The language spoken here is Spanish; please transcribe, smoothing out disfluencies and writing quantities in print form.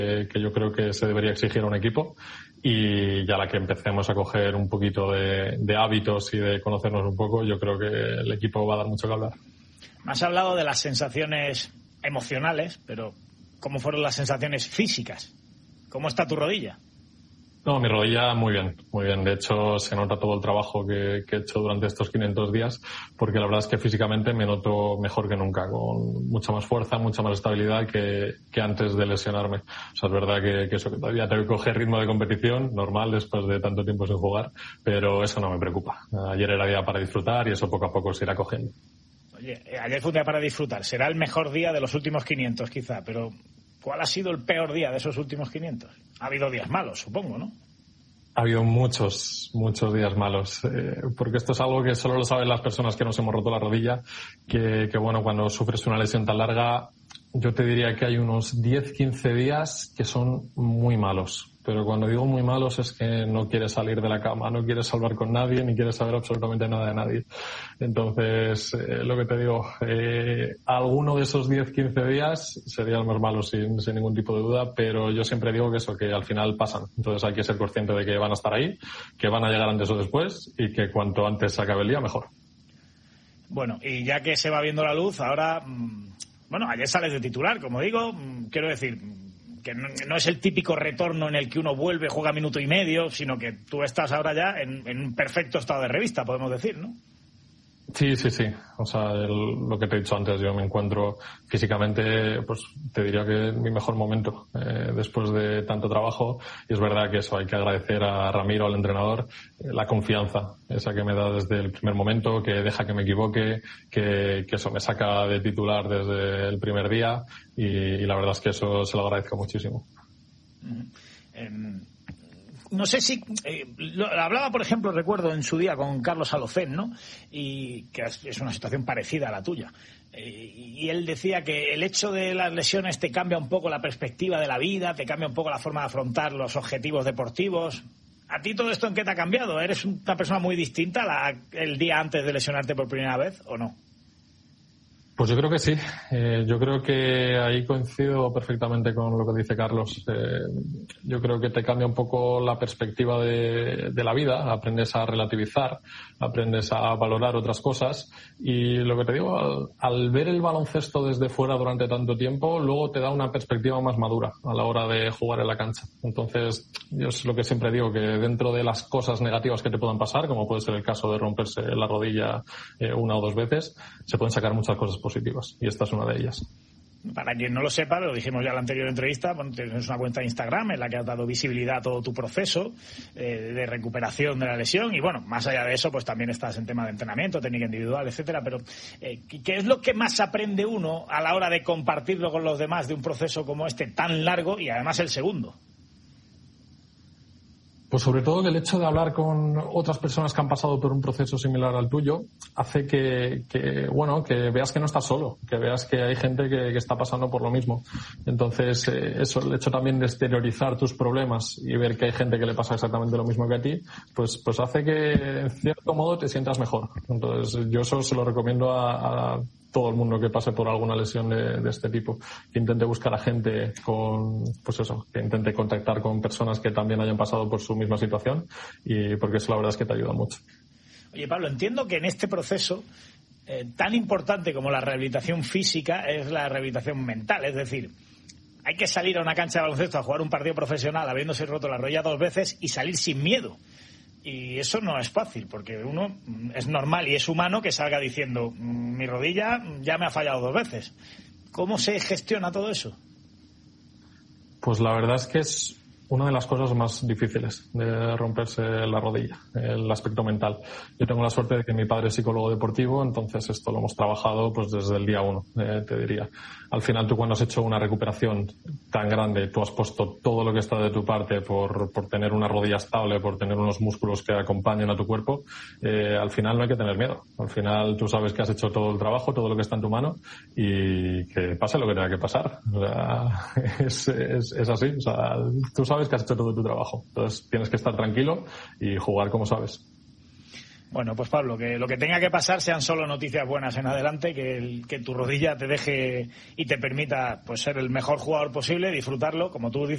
que yo creo que se debería exigir a un equipo, y ya la que empecemos a coger un poquito de hábitos y de conocernos un poco, yo creo que el equipo va a dar mucho que hablar. Me has hablado de las sensaciones emocionales, pero ¿cómo fueron las sensaciones físicas? ¿Cómo está tu rodilla? No, mi rodilla muy bien, muy bien. De hecho, se nota todo el trabajo que he hecho durante estos 500 días, porque la verdad es que físicamente me noto mejor que nunca, con mucha más fuerza, mucha más estabilidad que antes de lesionarme. O sea, es verdad que eso, que todavía tengo que coger ritmo de competición, normal después de tanto tiempo sin jugar, pero eso no me preocupa. Ayer era día para disfrutar y eso poco a poco se irá cogiendo. Oye, ayer fue un día para disfrutar. Será el mejor día de los últimos 500 quizá, pero ¿cuál ha sido el peor día de esos últimos 500? Ha habido días malos, supongo, ¿no? Ha habido muchos días malos, porque esto es algo que solo lo saben las personas que nos hemos roto la rodilla, que bueno, cuando sufres una lesión tan larga, yo te diría que hay unos 10-15 días que son muy malos. Pero cuando digo muy malos es que no quieres salir de la cama, no quieres hablar con nadie, ni quieres saber absolutamente nada de nadie. Entonces, lo que te digo, alguno de esos 10-15 días sería el más malo sin ningún tipo de duda, pero yo siempre digo que eso, que al final pasan. Entonces hay que ser consciente de que van a estar ahí, que van a llegar antes o después y que cuanto antes se acabe el día, mejor. Bueno, y ya que se va viendo la luz, ahora, bueno, ayer sales de titular, como digo, quiero decir que no es el típico retorno en el que uno vuelve, juega minuto y medio, sino que tú estás ahora ya en un perfecto estado de revista, podemos decir, ¿no? Sí. O sea, lo que te he dicho antes, yo me encuentro físicamente, pues te diría que en mi mejor momento después de tanto trabajo. Y es verdad que eso, hay que agradecer a Ramiro, al entrenador, la confianza esa que me da desde el primer momento, que deja que me equivoque, que eso me saca de titular desde el primer día y la verdad es que eso se lo agradezco muchísimo. No sé si hablaba, por ejemplo, recuerdo en su día con Carlos Alocén, ¿no? Y que es una situación parecida a la tuya. Y él decía que el hecho de las lesiones te cambia un poco la perspectiva de la vida, te cambia un poco la forma de afrontar los objetivos deportivos. ¿A ti todo esto en qué te ha cambiado? ¿Eres una persona muy distinta el día antes de lesionarte por primera vez o no? Pues yo creo que sí. Yo creo que ahí coincido perfectamente con lo que dice Carlos. Yo creo que te cambia un poco la perspectiva de la vida. Aprendes a relativizar, aprendes a valorar otras cosas. Y lo que te digo, al ver el baloncesto desde fuera durante tanto tiempo, luego te da una perspectiva más madura a la hora de jugar en la cancha. Entonces, yo es lo que siempre digo, que dentro de las cosas negativas que te puedan pasar, como puede ser el caso de romperse la rodilla una o dos veces, se pueden sacar muchas cosas positivas, y esta es una de ellas. Para quien no lo sepa, lo dijimos ya en la anterior entrevista, bueno, tienes una cuenta de Instagram en la que has dado visibilidad a todo tu proceso de recuperación de la lesión, y bueno, más allá de eso, pues también estás en tema de entrenamiento, técnica individual, etcétera. Pero ¿qué es lo que más aprende uno a la hora de compartirlo con los demás de un proceso como este tan largo y además el segundo? Pues sobre todo que el hecho de hablar con otras personas que han pasado por un proceso similar al tuyo hace que veas que no estás solo, que veas que hay gente que está pasando por lo mismo. Entonces, eso, el hecho también de exteriorizar tus problemas y ver que hay gente que le pasa exactamente lo mismo que a ti, pues hace que en cierto modo te sientas mejor. Entonces, yo eso se lo recomiendo a todo el mundo que pase por alguna lesión de este tipo, que intente buscar a gente que intente contactar con personas que también hayan pasado por su misma situación, y porque eso la verdad es que te ayuda mucho. Oye, Pablo, entiendo que en este proceso tan importante como la rehabilitación física es la rehabilitación mental, es decir, hay que salir a una cancha de baloncesto a jugar un partido profesional habiéndose roto la rodilla 2 veces y salir sin miedo. Y eso no es fácil, porque uno es normal y es humano que salga diciendo mi rodilla ya me ha fallado 2 veces. ¿Cómo se gestiona todo eso? Pues la verdad es que es una de las cosas más difíciles de romperse la rodilla, el aspecto mental. Yo tengo la suerte de que mi padre es psicólogo deportivo, entonces esto lo hemos trabajado pues desde el día 1, te diría. Al final tú cuando has hecho una recuperación tan grande, tú has puesto todo lo que está de tu parte por tener una rodilla estable, por tener unos músculos que acompañen a tu cuerpo, al final no hay que tener miedo. Al final tú sabes que has hecho todo el trabajo, todo lo que está en tu mano, y que pase lo que tenga que pasar. O sea, es así. O sea, tú sabes que has hecho todo tu trabajo. Entonces tienes que estar tranquilo y jugar como sabes. Bueno, pues Pablo, que lo que tenga que pasar sean solo noticias buenas en adelante, que tu rodilla te deje y te permita pues ser el mejor jugador posible, disfrutarlo, como tú dices.